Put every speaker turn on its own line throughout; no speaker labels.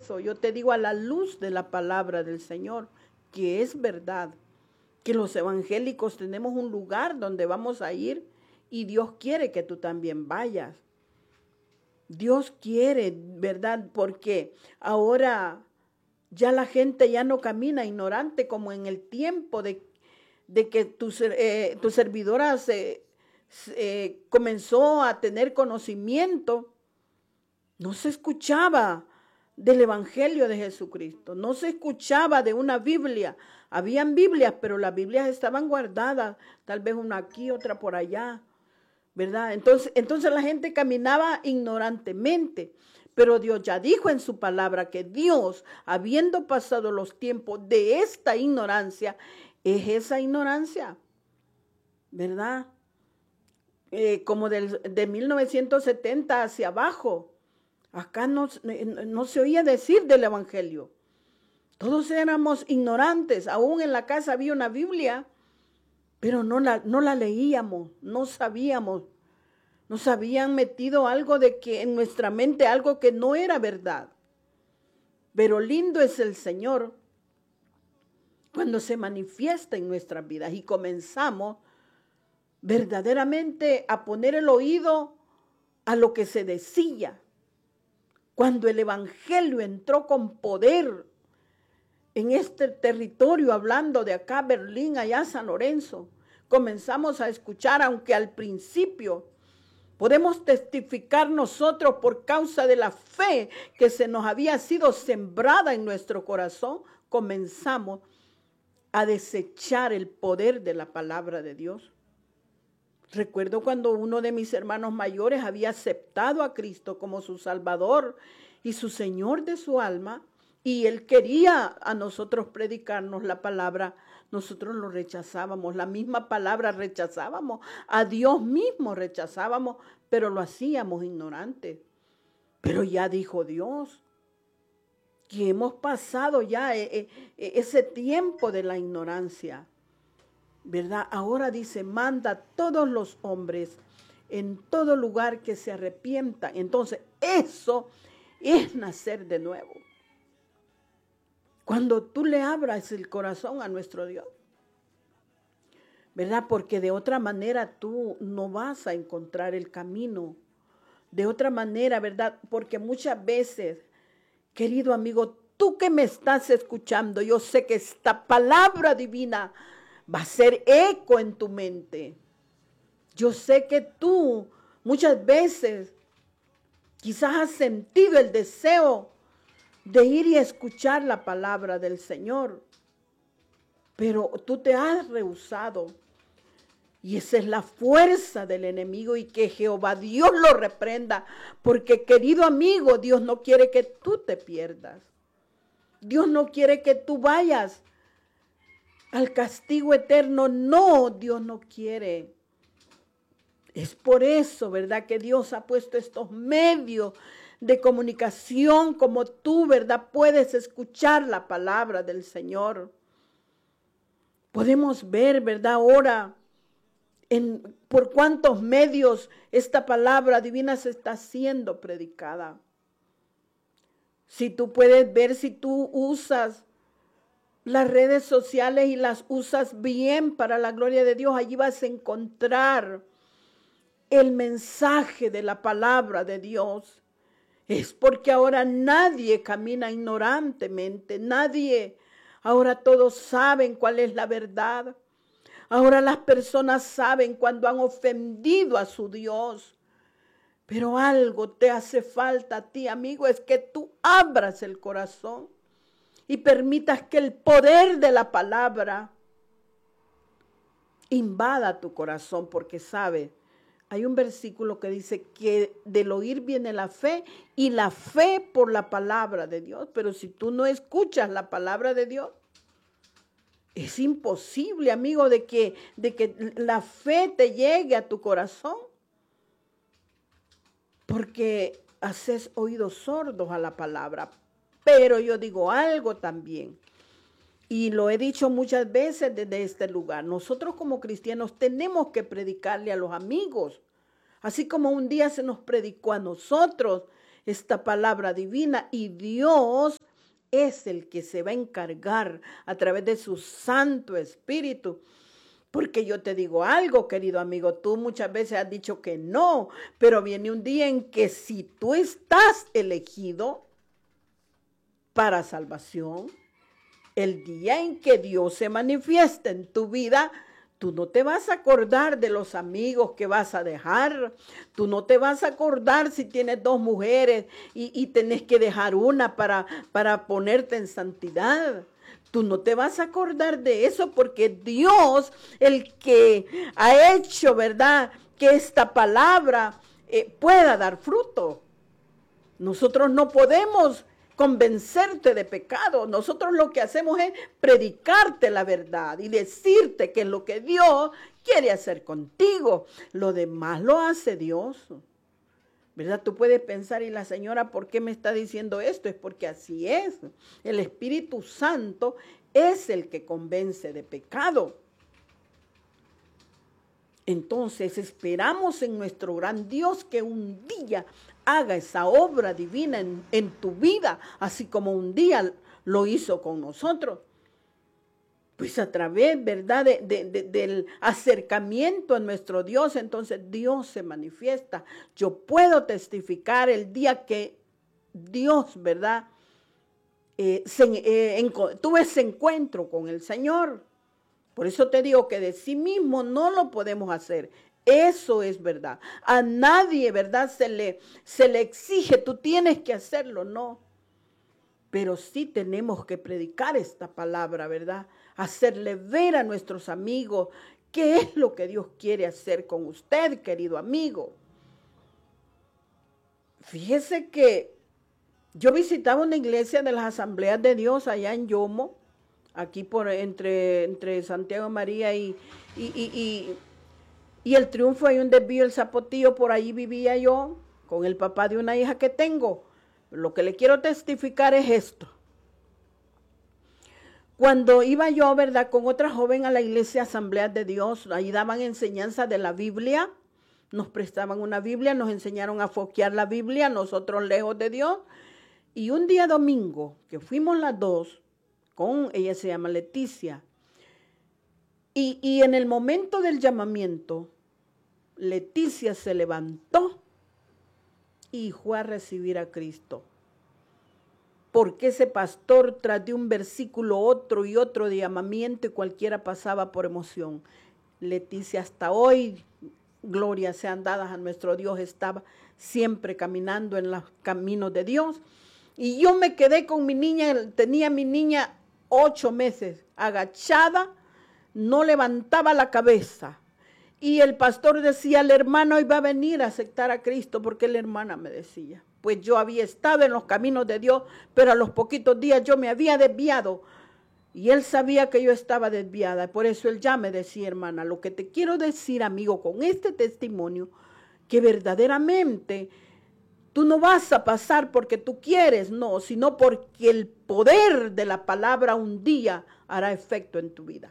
eso, yo te digo a la luz de la palabra del Señor, que es verdad, que los evangélicos tenemos un lugar donde vamos a ir y Dios quiere que tú también vayas. Dios quiere, ¿verdad? Porque ahora ya la gente ya no camina ignorante como en el tiempo de que tu servidora comenzó a tener conocimiento. No se escuchaba del Evangelio de Jesucristo, no se escuchaba de una Biblia. Habían Biblias, pero las Biblias estaban guardadas, tal vez una aquí, otra por allá, ¿verdad? Entonces la gente caminaba ignorantemente, pero Dios ya dijo en su palabra que Dios, habiendo pasado los tiempos de esta ignorancia, es esa ignorancia, ¿verdad? Como de 1970 hacia abajo, acá no se oía decir del Evangelio. Todos éramos ignorantes, aún en la casa había una Biblia, pero no la leíamos, no sabíamos. Nos habían metido algo de que en nuestra mente, algo que no era verdad. Pero lindo es el Señor cuando se manifiesta en nuestras vidas y comenzamos verdaderamente a poner el oído a lo que se decía. Cuando el Evangelio entró con poder en este territorio, hablando de acá Berlín, allá San Lorenzo, comenzamos a escuchar, aunque al principio podemos testificar nosotros por causa de la fe que se nos había sido sembrada en nuestro corazón, comenzamos a desechar el poder de la palabra de Dios. Recuerdo cuando uno de mis hermanos mayores había aceptado a Cristo como su Salvador y su Señor de su alma, y él quería a nosotros predicarnos la palabra, nosotros lo rechazábamos, la misma palabra rechazábamos, a Dios mismo rechazábamos, pero lo hacíamos ignorantes. Pero ya dijo Dios que hemos pasado ya ese tiempo de la ignorancia, ¿verdad? Ahora dice, manda a todos los hombres en todo lugar que se arrepientan. Entonces, eso es nacer de nuevo. Cuando tú le abras el corazón a nuestro Dios, ¿verdad? Porque de otra manera tú no vas a encontrar el camino. De otra manera, ¿verdad? Porque muchas veces, querido amigo, tú que me estás escuchando, yo sé que esta palabra divina va a ser eco en tu mente. Yo sé que tú muchas veces quizás has sentido el deseo de ir y escuchar la palabra del Señor, pero tú te has rehusado. Y esa es la fuerza del enemigo, y que Jehová Dios lo reprenda, porque, querido amigo, Dios no quiere que tú te pierdas. Dios no quiere que tú vayas al castigo eterno. No, Dios no quiere. Es por eso, ¿verdad?, que Dios ha puesto estos medios de comunicación como tú, ¿verdad?, puedes escuchar la palabra del Señor. Podemos ver, ¿verdad?, ahora por cuántos medios esta palabra divina se está siendo predicada. Si tú puedes ver, si tú usas las redes sociales y las usas bien para la gloria de Dios, allí vas a encontrar el mensaje de la palabra de Dios. Es porque ahora nadie camina ignorantemente, nadie. Ahora todos saben cuál es la verdad. Ahora las personas saben cuando han ofendido a su Dios. Pero algo te hace falta a ti, amigo, es que tú abras el corazón y permitas que el poder de la palabra invada tu corazón, porque sabe, hay un versículo que dice que del oír viene la fe, y la fe por la palabra de Dios. Pero si tú no escuchas la palabra de Dios, es imposible, amigo, de que la fe te llegue a tu corazón, porque haces oídos sordos a la palabra. Pero yo digo algo también, y lo he dicho muchas veces desde este lugar. Nosotros como cristianos tenemos que predicarle a los amigos, así como un día se nos predicó a nosotros esta palabra divina, y Dios es el que se va a encargar a través de su Santo Espíritu. Porque yo te digo algo, querido amigo, tú muchas veces has dicho que no, pero viene un día en que si tú estás elegido para salvación, el día en que Dios se manifiesta en tu vida, tú no te vas a acordar de los amigos que vas a dejar. Tú no te vas a acordar si tienes 2 mujeres y tenés que dejar una para ponerte en santidad. Tú no te vas a acordar de eso porque Dios, el que ha hecho, ¿verdad?, que esta palabra pueda dar fruto. Nosotros no podemos convencerte de pecado. Nosotros lo que hacemos es predicarte la verdad y decirte que es lo que Dios quiere hacer contigo. Lo demás lo hace Dios. ¿Verdad? Tú puedes pensar, y la señora, ¿por qué me está diciendo esto? Es porque así es. El Espíritu Santo es el que convence de pecado. Entonces esperamos en nuestro gran Dios que un día haga esa obra divina en tu vida, así como un día lo hizo con nosotros. Pues a través, ¿verdad?, del acercamiento a nuestro Dios, entonces Dios se manifiesta. Yo puedo testificar el día que Dios, ¿verdad?, tuve ese encuentro con el Señor. Por eso te digo que de sí mismo no lo podemos hacer. Eso es verdad. A nadie, ¿verdad?, se le exige, tú tienes que hacerlo, no. Pero sí tenemos que predicar esta palabra, ¿verdad? Hacerle ver a nuestros amigos qué es lo que Dios quiere hacer con usted, querido amigo. Fíjese que yo visitaba una iglesia de las Asambleas de Dios allá en Yomo, aquí entre Santiago María y el Triunfo. Hay un desvío, el Zapotillo, por ahí vivía yo con el papá de una hija que tengo. Lo que le quiero testificar es esto. Cuando iba yo, ¿verdad?, con otra joven a la iglesia Asambleas de Dios, ahí daban enseñanza de la Biblia, nos prestaban una Biblia, nos enseñaron a foquear la Biblia, nosotros lejos de Dios. Y un día domingo, que fuimos las 2, ella se llama Leticia, y en el momento del llamamiento, Leticia se levantó y fue a recibir a Cristo. Porque ese pastor, tras de un versículo, otro y otro de llamamiento, y cualquiera pasaba por emoción. Leticia hasta hoy, gloria sean dadas a nuestro Dios, estaba siempre caminando en los caminos de Dios. Y yo me quedé con mi niña, tenía mi niña 8 meses, agachada, no levantaba la cabeza. Y el pastor decía, la hermana hoy va a venir a aceptar a Cristo, porque la hermana me decía. Pues yo había estado en los caminos de Dios, pero a los poquitos días yo me había desviado. Y él sabía que yo estaba desviada. Por eso él ya me decía, hermana, lo que te quiero decir, amigo, con este testimonio, que verdaderamente tú no vas a pasar porque tú quieres, no, sino porque el poder de la palabra un día hará efecto en tu vida.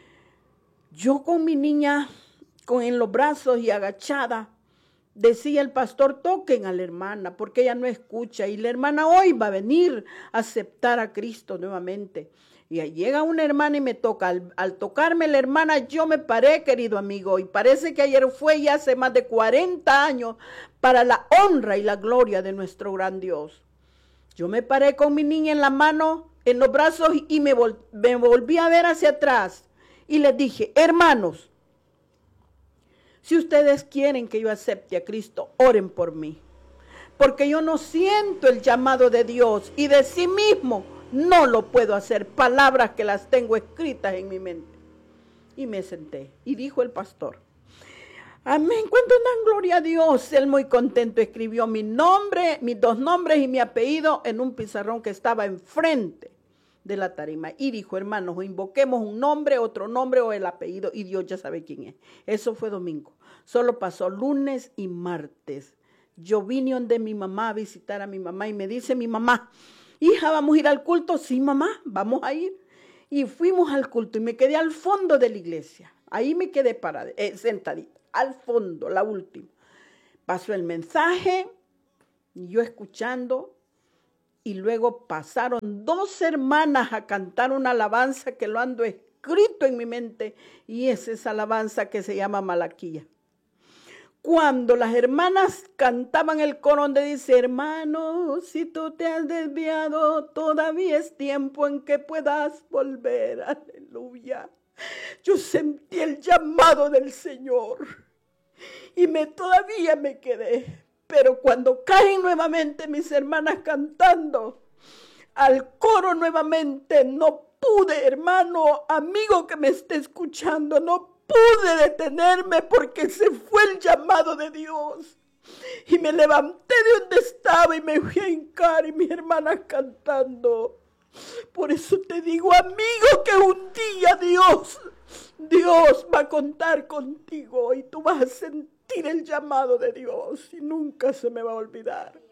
Yo con mi niña en los brazos y agachada, decía el pastor, toquen a la hermana porque ella no escucha y la hermana hoy va a venir a aceptar a Cristo nuevamente. Y ahí llega una hermana y me toca. Al tocarme la hermana yo me paré, querido amigo, y parece que ayer fue ya hace más de 40 años para la honra y la gloria de nuestro gran Dios. Yo me paré con mi niña en la mano, en los brazos y me volví a ver hacia atrás y les dije, hermanos, si ustedes quieren que yo acepte a Cristo, oren por mí. Porque yo no siento el llamado de Dios y de sí mismo no lo puedo hacer. Palabras que las tengo escritas en mi mente. Y me senté. Y dijo el pastor, amén, cuando dan gloria a Dios. Él muy contento escribió mi nombre, mis 2 nombres y mi apellido en un pizarrón que estaba enfrente de la tarima. Y dijo, hermanos, o invoquemos un nombre, otro nombre o el apellido y Dios ya sabe quién es. Eso fue domingo. Solo pasó lunes y martes. Yo vine donde mi mamá a visitar a mi mamá y me dice mi mamá, hija, ¿vamos a ir al culto? Sí, mamá, vamos a ir. Y fuimos al culto y me quedé al fondo de la iglesia. Ahí me quedé parada, sentadita, al fondo, la última. Pasó el mensaje y yo escuchando. y luego pasaron 2 hermanas a cantar una alabanza que lo ando escrito en mi mente, y es esa alabanza que se llama Malaquía. Cuando las hermanas cantaban el coro donde dice: hermano, si tú te has desviado, todavía es tiempo en que puedas volver. Aleluya. Yo sentí el llamado del Señor y todavía me quedé. Pero cuando caen nuevamente mis hermanas cantando al coro nuevamente, no pude, hermano, amigo que me esté escuchando, no pude detenerme porque se fue el llamado de Dios. Y me levanté de donde estaba y me fui a hincar y mis hermanas cantando. Por eso te digo, amigo, que un día Dios va a contar contigo y tú vas a sentir el llamado de Dios y nunca se me va a olvidar.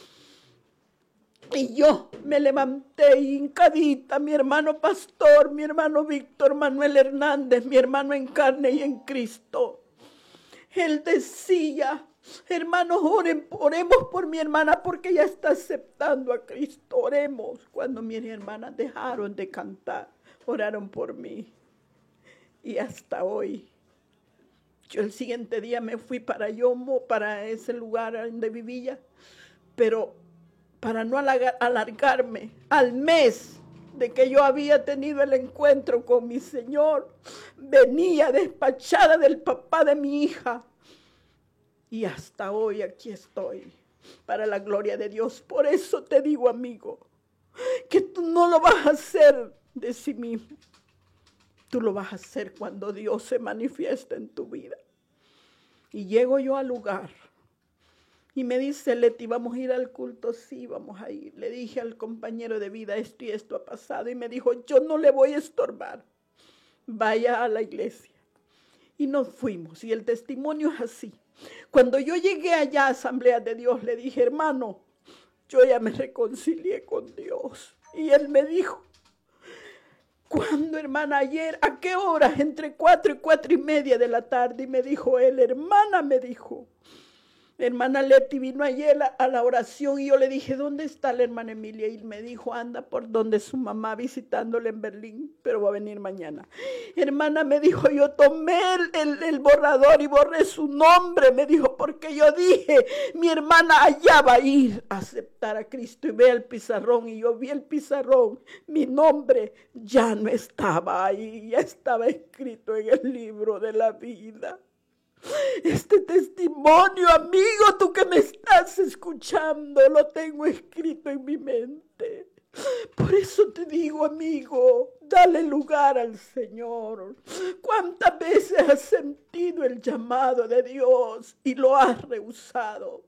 Y yo me levanté hincadita, mi hermano pastor, mi hermano Víctor Manuel Hernández, mi hermano en carne y en Cristo. Él decía: hermanos, oremos por mi hermana porque ella está aceptando a Cristo. Oremos. Cuando mis hermanas dejaron de cantar, oraron por mí. Y hasta hoy. Yo el siguiente día me fui para Yomo, para ese lugar donde vivía, pero para no alargarme, al mes de que yo había tenido el encuentro con mi Señor, venía despachada del papá de mi hija. Y hasta hoy aquí estoy, para la gloria de Dios. Por eso te digo, amigo, que tú no lo vas a hacer de sí mismo. Tú lo vas a hacer cuando Dios se manifiesta en tu vida. Y llego yo al lugar. Y me dice: Leti, ¿vamos a ir al culto? Sí, vamos a ir. Le dije al compañero de vida: esto y esto ha pasado. Y me dijo: yo no le voy a estorbar. Vaya a la iglesia. Y nos fuimos. Y el testimonio es así. Cuando yo llegué allá a Asamblea de Dios, le dije: hermano, yo ya me reconcilié con Dios. Y él me dijo: ¿cuándo, hermana? Ayer. ¿A qué horas? Entre 4 y 4:30 de la tarde. Y me dijo él: hermana, me dijo, hermana Leti vino ayer a la oración. Y yo le dije: ¿dónde está la hermana Emilia? Y me dijo: anda por donde su mamá visitándole en Berlín, pero va a venir mañana. Hermana, me dijo, yo tomé el borrador y borré su nombre. Me dijo, porque yo dije: mi hermana allá va a ir a aceptar a Cristo. Y ve el pizarrón, y yo vi el pizarrón. Mi nombre ya no estaba ahí, ya estaba escrito en el libro de la vida. Este testimonio, amigo, tú que me estás escuchando, lo tengo escrito en mi mente. Por eso te digo, amigo, dale lugar al Señor. ¿Cuántas veces has sentido el llamado de Dios y lo has rehusado?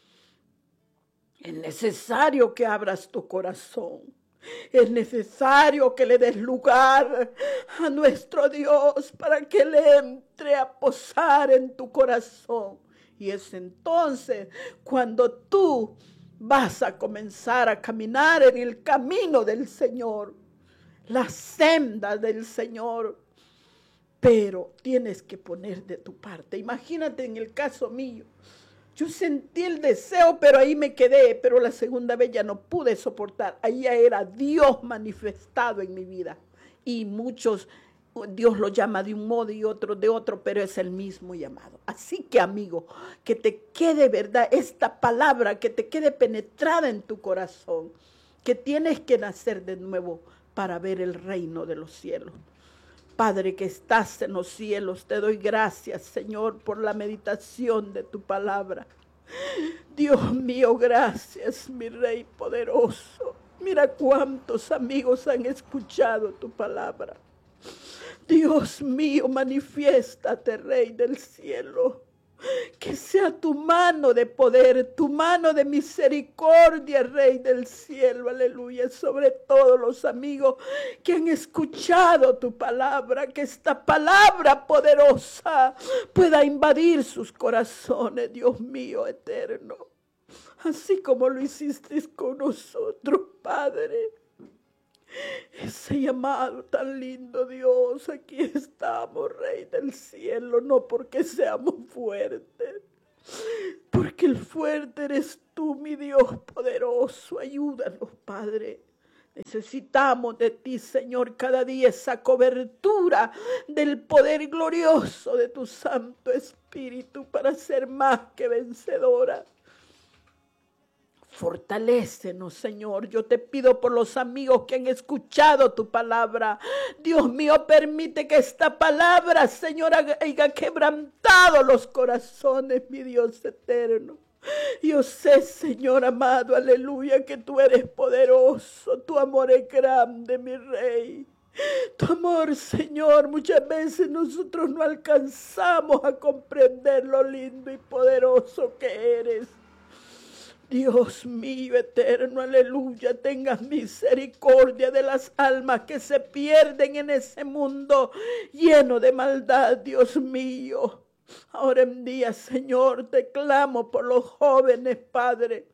Es necesario que abras tu corazón. Es necesario que le des lugar a nuestro Dios para que le entre a posar en tu corazón. Y es entonces cuando tú vas a comenzar a caminar en el camino del Señor, la senda del Señor. Pero tienes que poner de tu parte. Imagínate en el caso mío. Yo sentí el deseo, pero ahí me quedé. Pero la segunda vez ya no pude soportar. Ahí ya era Dios manifestado en mi vida. Y muchos, Dios lo llama de un modo y otro de otro, pero es el mismo llamado. Así que, amigo, que te quede, ¿verdad?, esta palabra, que te quede penetrada en tu corazón. Que tienes que nacer de nuevo para ver el reino de los cielos. Padre que estás en los cielos, te doy gracias, Señor, por la meditación de tu palabra. Dios mío, gracias, mi Rey poderoso. Mira cuántos amigos han escuchado tu palabra. Dios mío, manifiéstate, Rey del cielo. Que sea tu mano de poder, tu mano de misericordia, Rey del cielo, aleluya, sobre todos los amigos que han escuchado tu palabra, que esta palabra poderosa pueda invadir sus corazones, Dios mío eterno, así como lo hiciste con nosotros, Padre. Ese llamado tan lindo, Dios, aquí estamos, Rey del cielo, no porque seamos fuertes, porque porque el fuerte eres tú, mi Dios poderoso. Ayúdanos, Padre. Necesitamos de ti, Señor, cada día esa cobertura del poder glorioso de tu Santo Espíritu para ser más que vencedora. Fortalécenos, Señor. Yo te pido por los amigos que han escuchado tu palabra. Dios mío, permite que esta palabra, Señor, haya quebrantado los corazones, mi Dios eterno. Yo sé, Señor amado, aleluya, que tú eres poderoso. Tu amor es grande, mi Rey. Tu amor, Señor, muchas veces nosotros no alcanzamos a comprender lo lindo y poderoso que eres. Dios mío eterno, aleluya, tengas misericordia de las almas que se pierden en ese mundo lleno de maldad, Dios mío. Ahora en día, Señor, te clamo por los jóvenes, Padre.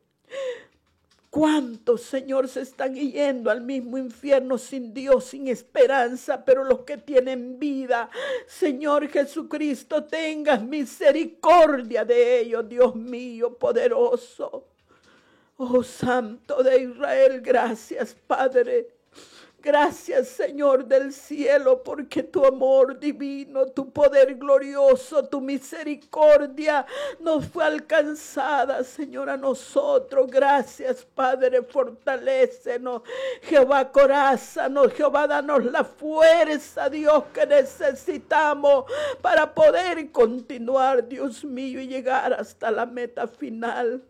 ¿Cuántos, Señor, se están yendo al mismo infierno sin Dios, sin esperanza? Pero los que tienen vida, Señor Jesucristo, tengas misericordia de ellos, Dios mío, poderoso. Oh, Santo de Israel, gracias, Padre. Gracias, Señor del cielo, porque tu amor divino, tu poder glorioso, tu misericordia nos fue alcanzada, Señor, a nosotros. Gracias, Padre, fortalécenos. Jehová, corázanos. Jehová, danos la fuerza, Dios, que necesitamos para poder continuar, Dios mío, y llegar hasta la meta final.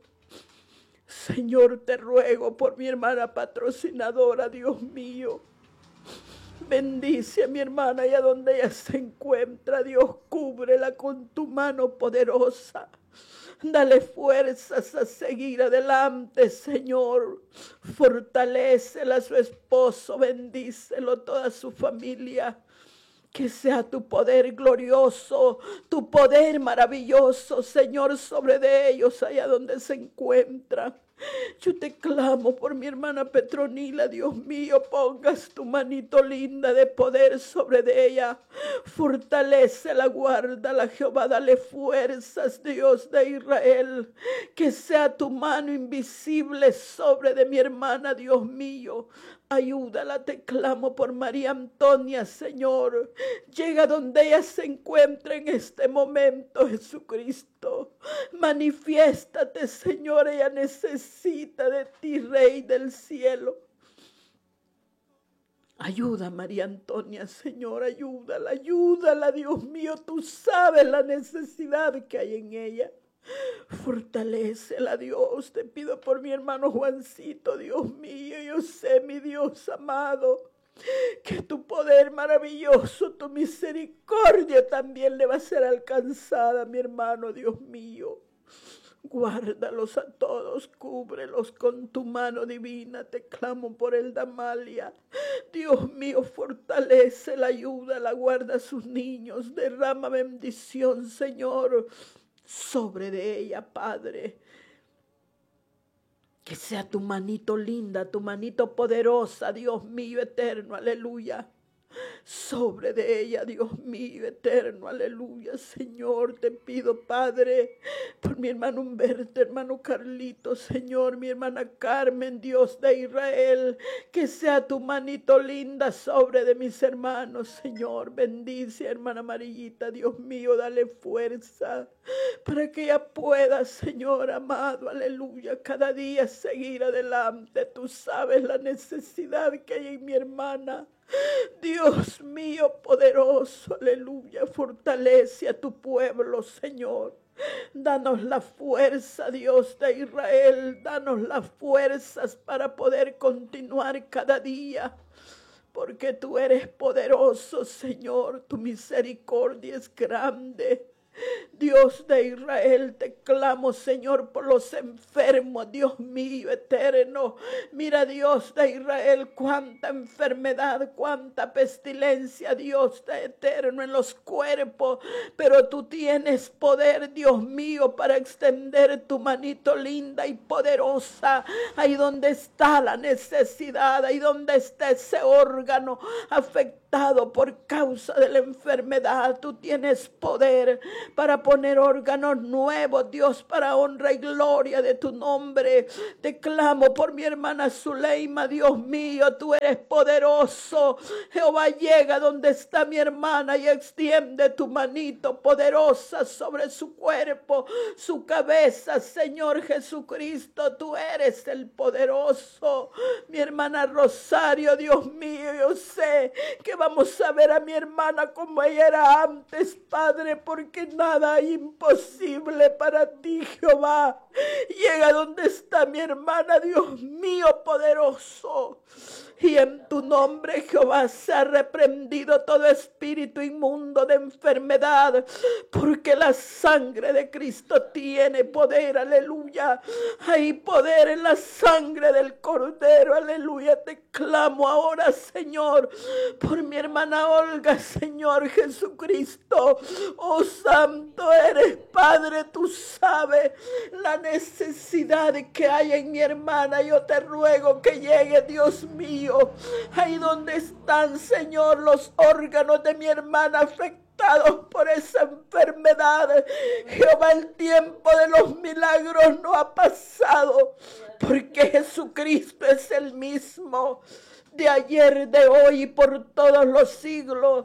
Señor, te ruego por mi hermana patrocinadora, Dios mío. Bendice a mi hermana y a donde ella se encuentra, Dios, cúbrela con tu mano poderosa. Dale fuerzas a seguir adelante, Señor. Fortalécela a su esposo, bendícelo toda su familia. Que sea tu poder glorioso, tu poder maravilloso, Señor, sobre de ellos allá donde se encuentran. Yo te clamo por mi hermana Petronila, Dios mío, pongas tu manito linda de poder sobre de ella. Fortalécela, guárdala, Jehová, dale fuerzas, Dios de Israel. Que sea tu mano invisible sobre de mi hermana, Dios mío. Ayúdala, te clamo por María Antonia, Señor. Llega donde ella se encuentra en este momento, Jesucristo. Manifiéstate, Señor, ella necesita de ti, Rey del cielo. Ayuda a María Antonia, Señor, ayúdala, Dios mío. Tú sabes la necesidad que hay en ella. Fortalécela, Dios. Te pido por mi hermano Juancito, Dios mío. Yo sé, mi Dios amado, que tu poder maravilloso, tu misericordia también le va a ser alcanzada, mi hermano, Dios mío. Guárdalos a todos, cúbrelos con tu mano divina. Te clamo por el Damalia. Dios mío, fortalece la ayuda, la guarda a sus niños. Derrama bendición, Señor, sobre de ella, Padre. Que sea tu manito linda, tu manito poderosa, Dios mío eterno, aleluya. Sobre de ella, Dios mío eterno, aleluya. Señor, te pido, Padre, por mi hermano Humberto, hermano Carlito, Señor, mi hermana Carmen, Dios de Israel, que sea tu manito linda sobre de mis hermanos, Señor. Bendice, hermana Amarillita, Dios mío, dale fuerza para que ella pueda, Señor amado, aleluya, cada día seguir adelante. Tú sabes la necesidad que hay en mi hermana. Dios mío poderoso, aleluya, fortalece a tu pueblo, Señor. Danos la fuerza, Dios de Israel, danos las fuerzas para poder continuar cada día. Porque tú eres poderoso, Señor, tu misericordia es grande. Dios de Israel, te clamo, Señor, por los enfermos, Dios mío eterno. Mira, Dios de Israel, cuánta enfermedad, cuánta pestilencia, Dios de eterno, en los cuerpos. Pero tú tienes poder, Dios mío, para extender tu manito linda y poderosa. Ahí donde está la necesidad, ahí donde está ese órgano afectado, afectado por causa de la enfermedad. Tú tienes poder para poner órganos nuevos, Dios, para honra y gloria de tu nombre. Te clamo por mi hermana Zuleima, Dios mío, tú eres poderoso. Jehová, llega donde está mi hermana y extiende tu manito poderosa sobre su cuerpo, su cabeza, Señor Jesucristo, tú eres el poderoso. Mi hermana Rosario, Dios mío, yo sé que vamos a ver a mi hermana como ella era antes, Padre, porque nada hay imposible para ti, Jehová. Llega donde está mi hermana, Dios mío, poderoso. Y en tu nombre, Jehová, se ha reprendido todo espíritu inmundo de enfermedad, porque la sangre de Cristo tiene poder, aleluya. Hay poder en la sangre del Cordero, aleluya. Te clamo ahora, Señor, por mi hermana Olga, Señor Jesucristo. Oh, santo eres, Padre, tú sabes la necesidad que hay en mi hermana. Yo te ruego que llegue, Dios mío, ahí donde están, Señor, los órganos de mi hermana afectados por esa enfermedad. Jehová, el tiempo de los milagros no ha pasado, porque Jesucristo es el mismo de ayer, de hoy y por todos los siglos.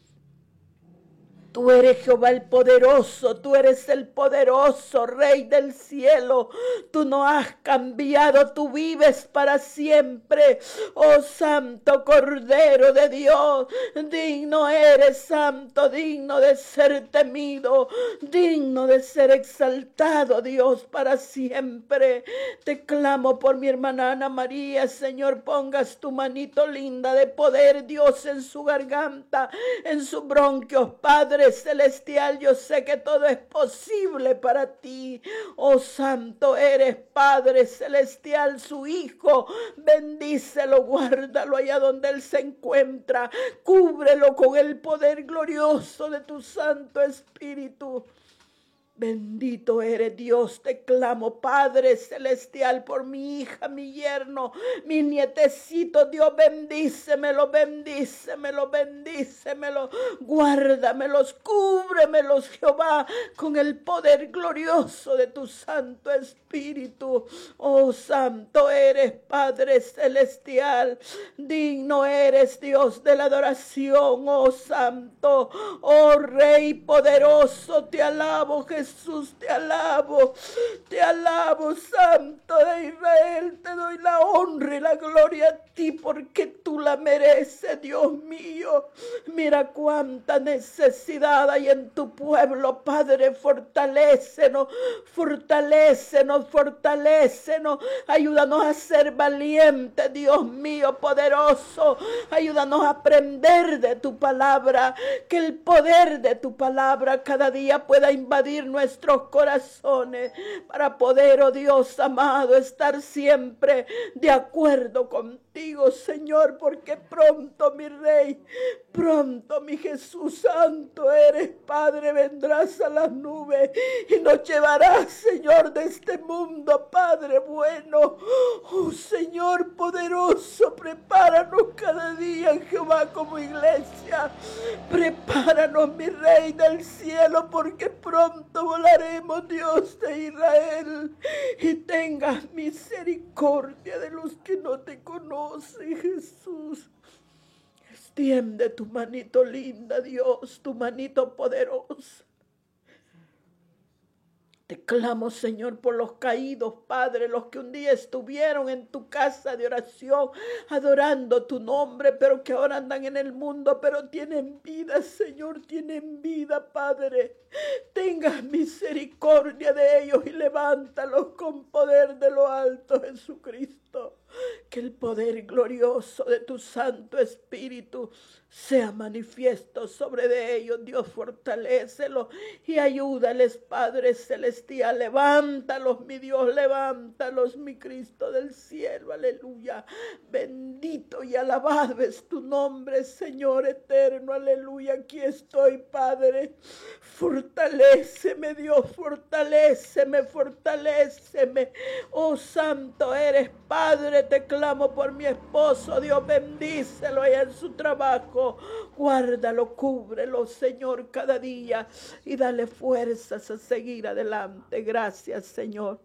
Tú eres Jehová el poderoso, tú eres el poderoso Rey del cielo. Tú no has cambiado, tú vives para siempre. Oh, Santo Cordero de Dios, digno eres, Santo, digno de ser temido, digno de ser exaltado, Dios, para siempre. Te clamo por mi hermana Ana María, Señor, pongas tu manito linda de poder, Dios, en su garganta, en sus bronquios, Padre celestial. Yo sé que todo es posible para ti. Oh, santo eres, Padre celestial, su hijo. Bendícelo, guárdalo allá donde él se encuentra. Cúbrelo con el poder glorioso de tu Santo Espíritu. Bendito eres, Dios. Te clamo, Padre celestial, por mi hija, mi yerno, mi nietecito. Dios, bendícemelo, bendícemelo, bendícemelo. Guárdamelos, cúbremelos, Jehová, con el poder glorioso de tu Santo Espíritu. Oh, santo eres, Padre celestial. Digno eres, Dios de la adoración. Oh, santo. Oh, Rey poderoso, te alabo, Jesús, te alabo, Santo de Israel. Te doy la honra y la gloria a ti, porque tú la mereces, Dios mío. Mira cuánta necesidad hay en tu pueblo, Padre. Fortalécenos, fortalécenos, fortalécenos. Ayúdanos a ser valientes, Dios mío, poderoso. Ayúdanos a aprender de tu palabra, que el poder de tu palabra cada día pueda invadir nuestros corazones, para poder, oh Dios amado, estar siempre de acuerdo contigo, Señor, porque pronto, mi Rey, pronto, mi Jesús santo eres, Padre, vendrás a las nubes y nos llevarás, Señor, de este mundo, Padre bueno. Oh, Señor poderoso, prepáranos cada día, Jehová, como iglesia. Prepáranos, mi Rey del cielo, porque pronto volaremos, Dios de Israel. Y tengas misericordia de los que no te conocen, Jesús. Extiende tu manito linda, Dios, tu manito poderosa. Te clamo, Señor, por los caídos, Padre, los que un día estuvieron en tu casa de oración, adorando tu nombre, pero que ahora andan en el mundo, pero tienen vida, Señor, tienen vida, Padre. Tengas misericordia de ellos y levántalos con poder de lo alto, Jesucristo. Que el poder glorioso de tu Santo Espíritu sea manifiesto sobre de ellos. Dios, fortalécelos y ayúdales, Padre celestial. Levántalos, mi Dios, levántalos, mi Cristo del cielo. Aleluya. Bendito y alabado es tu nombre, Señor eterno. Aleluya. Aquí estoy, Padre. Fortaléceme, Dios, fortaléceme, fortaléceme. Oh, santo eres, Padre. Padre, te clamo por mi esposo. Dios, bendícelo allá en su trabajo. Guárdalo, cúbrelo, Señor, cada día. Y dale fuerzas a seguir adelante. Gracias, Señor.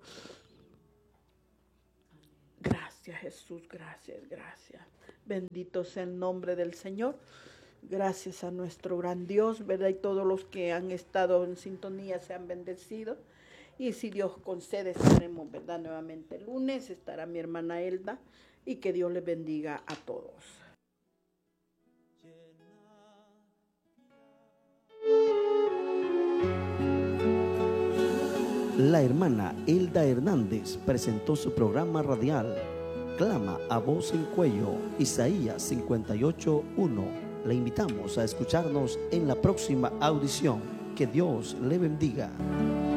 Gracias, Jesús. Gracias, gracias. Bendito sea el nombre del Señor. Gracias a nuestro gran Dios, ¿verdad? Y todos los que han estado en sintonía sean bendecidos. Y si Dios concede, estaremos, ¿verdad? Nuevamente el lunes estará mi hermana Elda. Y que Dios les bendiga a todos.
La hermana Elda Hernández presentó su programa radial Clama a voz en cuello, Isaías 58:1. Le invitamos a escucharnos en la próxima audición. Que Dios le bendiga.